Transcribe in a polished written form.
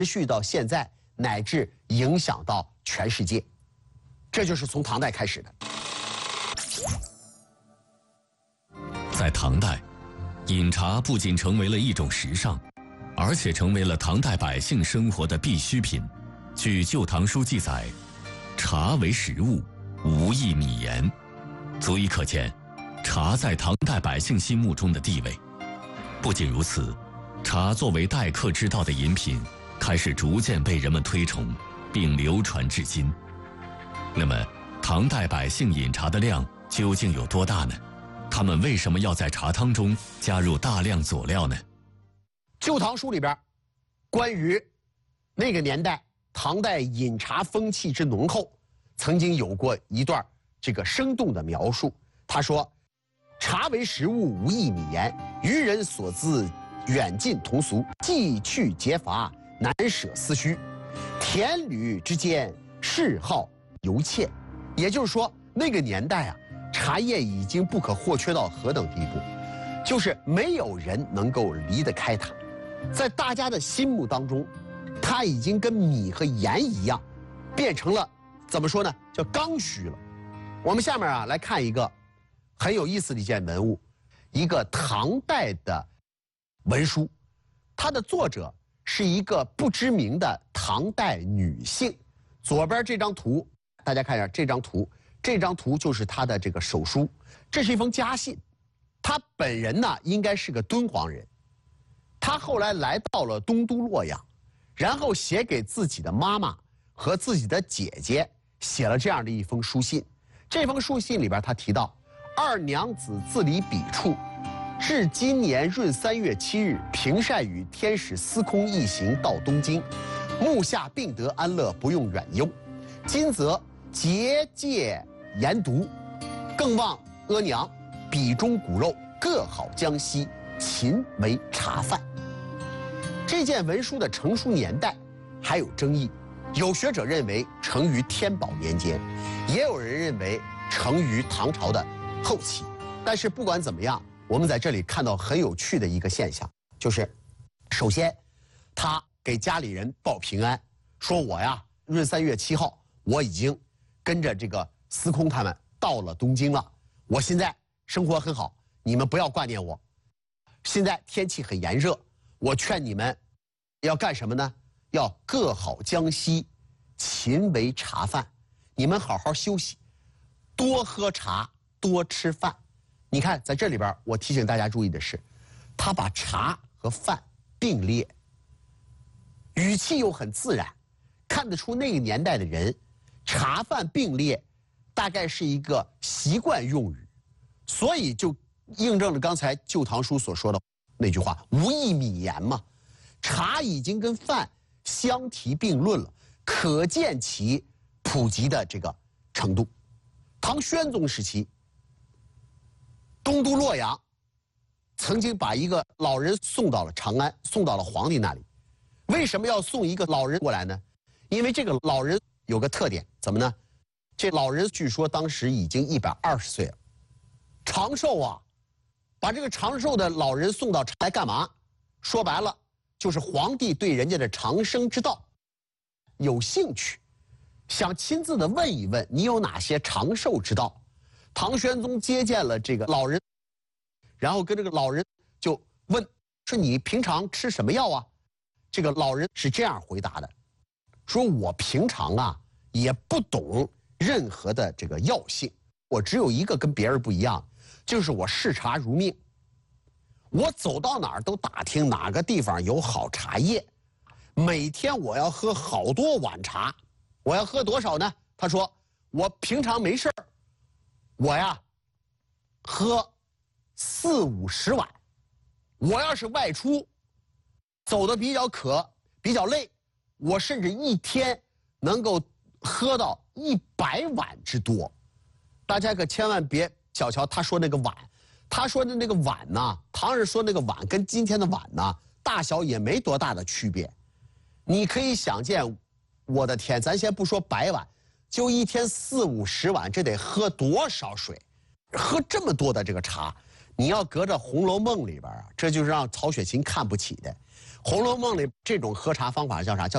持续到现在，乃至影响到全世界。这就是从唐代开始的。 在唐代，饮茶不仅成为了一种时尚，而且成为了唐代百姓生活的必需品。据《旧唐书》记载，茶为食物，无益米盐，足以可见茶在唐代百姓心目中的地位。不仅如此，茶作为待客之道的饮品，开始逐渐被人们推崇，并流传至今。那么，唐代百姓饮茶的量究竟有多大呢？他们为什么要在茶汤中加入大量佐料呢？《 旧唐书》里边，关于那个年代唐代饮茶风气之浓厚，曾经有过一段这个生动的描述。他说：“茶为食物，无益米盐，愚人所资，远近同俗，既去节乏，难舍思虚。田履之间，嗜好犹怯。”也就是说，那个年代啊，茶叶已经不可或缺到何等地步，就是没有人能够离得开它。在大家的心目当中，它已经跟米和盐一样，变成了怎么说呢？叫刚需了。我们下面啊来看一个很有意思的一件文物，一个唐代的文书，它的作者是一个不知名的唐代女性。左边这张图，大家看一下这张图，这张图就是她的这个手书，这是一封家信。她本人呢应该是个敦煌人，她后来来到了东都洛阳，然后写给自己的妈妈和自己的姐姐，写了这样的一封书信。这封书信里边，她提到二娘子自离彼处，至今年闰3月7日，平善与天使司空一行到东京，目下病得安乐，不用远忧。今则节戒严毒，更望阿娘笔中骨肉各好江西，勤为茶饭。这件文书的成书年代还有争议，有学者认为成于天宝年间，也有人认为成于唐朝的后期。但是不管怎么样，我们在这里看到很有趣的一个现象，就是首先他给家里人报平安，说我呀闰3月7号我已经跟着这个司空他们到了东京了，我现在生活很好，你们不要挂念我。现在天气很炎热，我劝你们要干什么呢？要各好江西，勤为茶饭。你们好好休息，多喝茶，多吃饭。你看，在这里边，我提醒大家注意的是，他把茶和饭并列，语气又很自然，看得出那个年代的人，茶饭并列，大概是一个习惯用语，所以就印证了刚才《旧唐书》所说的那句话：“无益米盐”嘛。茶已经跟饭相提并论了，可见其普及的这个程度。唐宣宗时期，东都洛阳曾经把一个老人送到了长安，送到了皇帝那里。为什么要送一个老人过来呢？因为这个老人有个特点，怎么呢？这老人据说当时已经120岁了，长寿啊！把这个长寿的老人送到来干嘛？说白了，就是皇帝对人家的长生之道有兴趣，想亲自的问一问你有哪些长寿之道。唐玄宗接见了这个老人，然后跟这个老人就问说：“你平常吃什么药啊？”这个老人是这样回答的，说：“我平常啊也不懂任何的这个药性，我只有一个跟别人不一样，就是我视茶如命。我走到哪儿都打听哪个地方有好茶叶，每天我要喝好多碗茶。我要喝多少呢？他说我平常没事儿，我呀喝40-50碗。我要是外出走得比较渴比较累，我甚至一天能够喝到100碗之多。大家可千万别小瞧他说那个碗，他说的那个碗呢，唐人说那个碗跟今天的碗呢大小也没多大的区别。你可以想见，我的天，咱先不说100碗，就一天40-50碗，这得喝多少水？喝这么多的这个茶，你要隔着《红楼梦》里边啊，这就是让曹雪芹看不起的。《红楼梦》里这种喝茶方法叫啥？叫